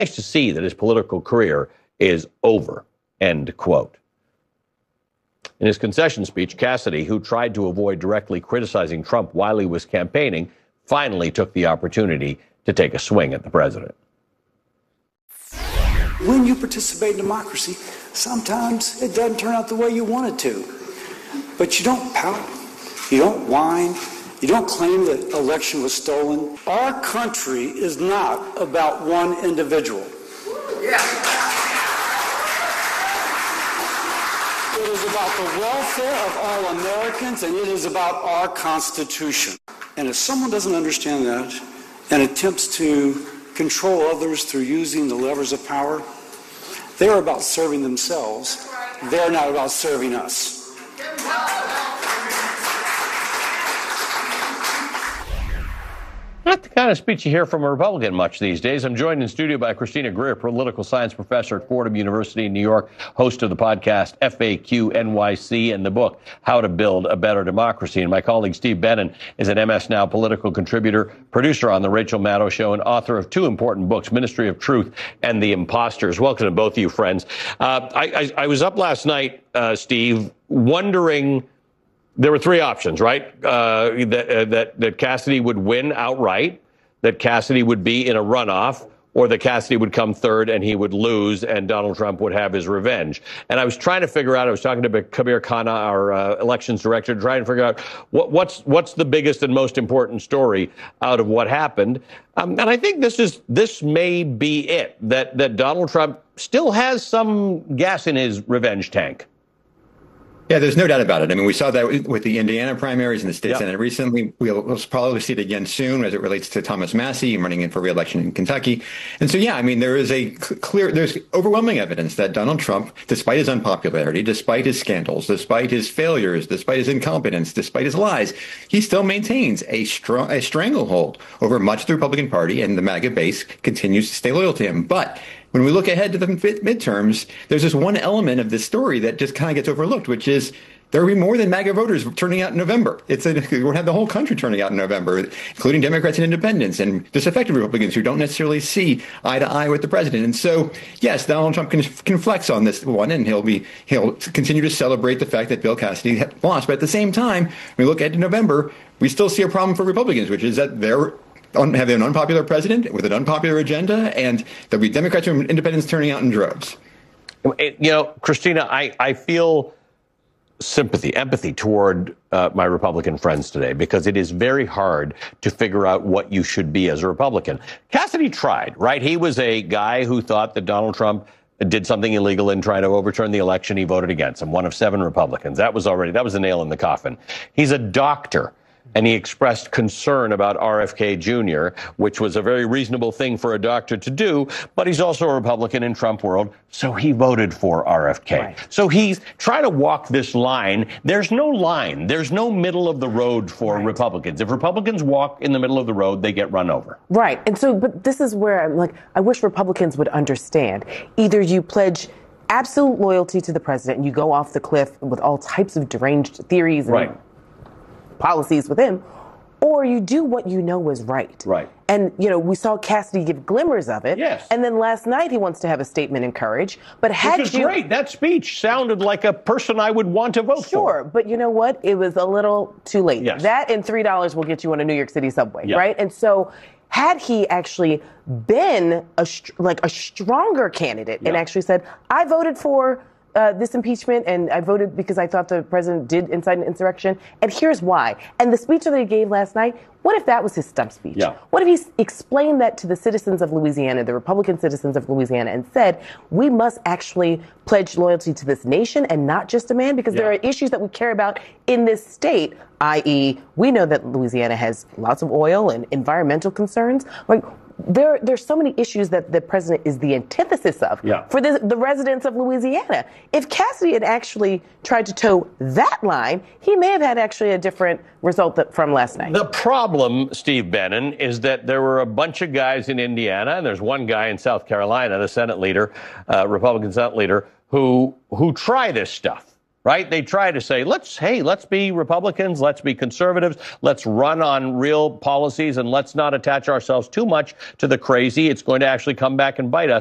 nice to see that his political career is over, end quote. In his concession speech, Cassidy, who tried to avoid directly criticizing Trump while he was campaigning, finally took the opportunity to take a swing at the president. When you participate in democracy, sometimes it doesn't turn out the way you want it to. But you don't pout, you don't whine, you don't claim that the election was stolen. Our country is not about one individual. It is about the welfare of all Americans, and it is about our Constitution. And if someone doesn't understand that and attempts to control others through using the levers of power, they're about serving themselves. They're not about serving us. Not the kind of speech you hear from a Republican much these days. I'm joined in studio by Christina Greer, political science professor at Fordham University in New York, host of the podcast FAQ NYC and the book How to Build a Better Democracy. And my colleague Steve Bannon is an MS Now political contributor, producer on The Rachel Maddow Show, and author of two important books, Ministry of Truth and The Imposters. Welcome to both of you, friends. I was up last night, Steve, wondering... There were three options, right? That Cassidy would win outright, that Cassidy would be in a runoff, or that Cassidy would come third and he would lose and Donald Trump would have his revenge. And I was trying to figure out, I was talking to Kabir Khanna, our elections director, trying to figure out what's the biggest and most important story out of what happened. And I think this may be it, that Donald Trump still has some gas in his revenge tank. Yeah, there's no doubt about it. I mean, we saw that with the Indiana primaries and the state Senate recently. We'll probably see it again soon as it relates to Thomas Massie running in for re-election in Kentucky. And so, yeah, I mean, there's overwhelming evidence that Donald Trump, despite his unpopularity, despite his scandals, despite his failures, despite his incompetence, despite his lies, he still maintains a stranglehold over much of the Republican Party, and the MAGA base continues to stay loyal to him. But when we look ahead to the midterms, there's this one element of this story that just kind of gets overlooked, which is there will be more than MAGA voters turning out in November. We're going to have the whole country turning out in November, including Democrats and independents and disaffected Republicans who don't necessarily see eye to eye with the president. And so, yes, Donald Trump can flex on this one, and he'll continue to celebrate the fact that Bill Cassidy lost. But at the same time, when we look ahead to November, we still see a problem for Republicans, which is that they're have an unpopular president with an unpopular agenda, and there'll be Democrats and independents turning out in droves. Christina, I feel empathy toward my Republican friends today, because it is very hard to figure out what you should be as a Republican. Cassidy tried, right? He was a guy who thought that Donald Trump did something illegal in trying to overturn the election. He voted against him, one of 7 Republicans. That was a nail in the coffin. He's a doctor. And he expressed concern about RFK Jr., which was a very reasonable thing for a doctor to do. But he's also a Republican in Trump world, so he voted for RFK. Right. So he's trying to walk this line. There's no line. There's no middle of the road for Republicans. If Republicans walk in the middle of the road, they get run over. Right. And so, but this is where I'm like, I wish Republicans would understand. Either you pledge absolute loyalty to the president and you go off the cliff with all types of deranged theories and policies with him, or you do what you know is right. Right. And, we saw Cassidy give glimmers of it. Yes. And then last night he wants to have a statement in courage. But Which is great. That speech sounded like a person I would want to vote for. Sure. But you know what? It was a little too late. Yes. That and $3 will get you on a New York City subway, right? And so had he actually been a stronger candidate and actually said, I voted for this impeachment, and I voted because I thought the president did incite an insurrection, and here's why. And the speech that he gave last night, what if that was his stump speech? Yeah. What if he explained that to the citizens of Louisiana, the Republican citizens of Louisiana, and said, we must actually pledge loyalty to this nation and not just a man, because there are issues that we care about in this state, i.e., we know that Louisiana has lots of oil and environmental concerns. Like, there's so many issues that the president is the antithesis of for the residents of Louisiana. If Cassidy had actually tried to toe that line, he may have had actually a different result from last night. The problem, Steve Bannon, is that there were a bunch of guys in Indiana, and there's one guy in South Carolina, the Senate leader, Republican Senate leader, who try this stuff. right? They try to say, let's be Republicans, let's be conservatives, let's run on real policies, and let's not attach ourselves too much to the crazy. It's going to actually come back and bite us.